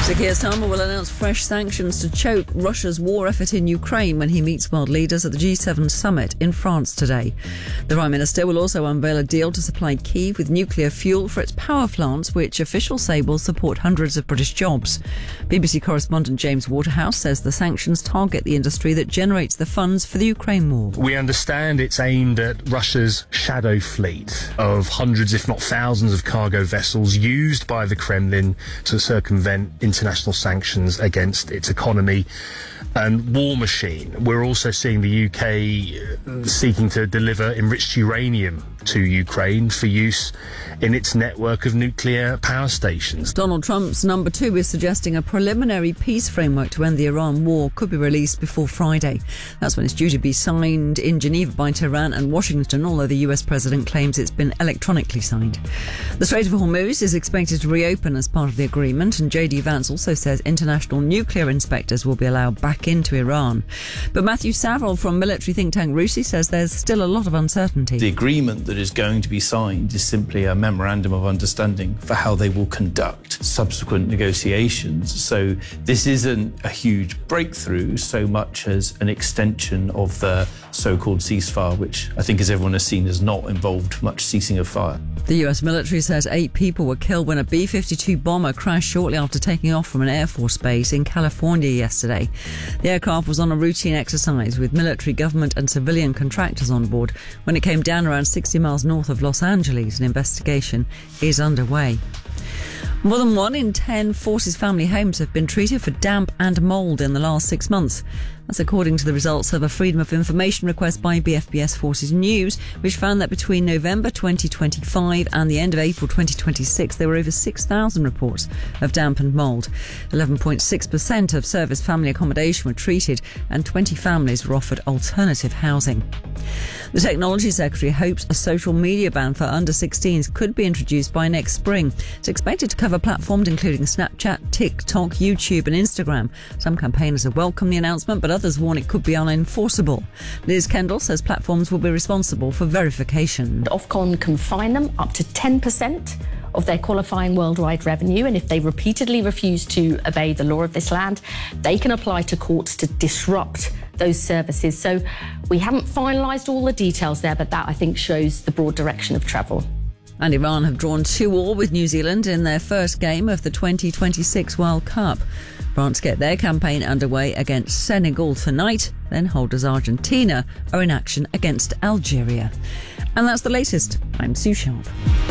Sir Keir Starmer will announce fresh sanctions to choke Russia's war effort in Ukraine when he meets world leaders at the G7 summit in France today. The Prime Minister will also unveil a deal to supply Kyiv with nuclear fuel for its power plants, which officials say will support hundreds of British jobs. BBC correspondent James Waterhouse says the sanctions target the industry that generates the funds for the Ukraine war. We understand it's aimed at Russia's shadow fleet of hundreds, if not thousands, of cargo vessels used by the Kremlin to circumvent international sanctions against its economy and war machine. We're also seeing the UK seeking to deliver enriched uranium to Ukraine for use in its network of nuclear power stations. Donald Trump's number 2 is suggesting a preliminary peace framework to end the Iran war could be released before Friday. That's when it's due to be signed in Geneva by Tehran and Washington, although the US president claims it's been electronically signed. The Strait of Hormuz is expected to reopen as part of the agreement, and JD Vance also says international nuclear inspectors will be allowed back into Iran. But Matthew Saville from military think tank RUSI says there's still a lot of uncertainty. The agreement that is going to be signed is simply a memorandum of understanding for how they will conduct subsequent negotiations. So this isn't a huge breakthrough so much as an extension of the so-called ceasefire, which I think, as everyone has seen, has not involved much ceasing of fire. The US military says 8 people were killed when a B-52 bomber crashed shortly after taking off from an Air Force base in California yesterday. The aircraft was on a routine exercise with military, government and civilian contractors on board when it came down around 60 miles north of Los Angeles. An investigation is underway. More than 1 in 10 Forces family homes have been treated for damp and mould in the last 6 months. That's according to the results of a Freedom of Information request by BFBS Forces News, which found that between November 2025 and the end of April 2026, there were over 6,000 reports of damp and mould. 11.6% of service family accommodation were treated, and 20 families were offered alternative housing. The Technology Secretary hopes a social media ban for under-16s could be introduced by next spring. It's expected to cover platforms including Snapchat, TikTok, YouTube and Instagram. Some campaigners have welcomed the announcement, but others warn it could be unenforceable. Liz Kendall says platforms will be responsible for verification. Ofcom can fine them up to 10% of their qualifying worldwide revenue, and if they repeatedly refuse to obey the law of this land, they can apply to courts to disrupt those services. So we haven't finalised all the details there, but that, I think, shows the broad direction of travel. And Iran have drawn 2-2 with New Zealand in their first game of the 2026 World Cup. France get their campaign underway against Senegal tonight, then holders Argentina are in action against Algeria. And that's the latest. I'm Sue Sharp.